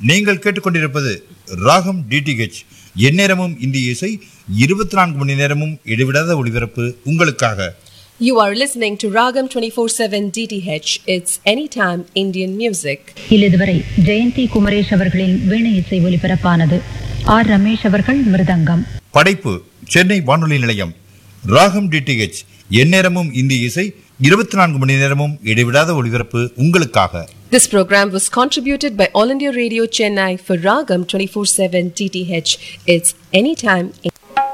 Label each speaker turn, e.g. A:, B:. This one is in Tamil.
A: நீங்கள் கேட்டுக்கொண்டிருப்பது ராகம் டிடிஹெச். எந்நேரமும் இந்திய இசை, 24 மணி நேரமும் இடைவிடாத ஒளிபரப்பு உங்களுக்காக.
B: You are listening to Ragam 24/7 DTH. It's anytime Indian music.
C: இதுவரை ஜெயந்தி குமரேஷ் அவர்களின் வீணை இசை ஒலிபரப்பானது. ஆர் ரமேஷ் அவர்கள் மிருதங்கம்.
A: படைப்பு சென்னை வானொலி நிலையம். ராகம் டிடிஹெச், எந்நேரமும் இந்திய இசை, 24 மணி நேரமும் இடைவிடாத ஒளிபரப்பு உங்களுக்காக.
B: This program was contributed by All India Radio Chennai for Ragam 24/7 DTH. It's anytime.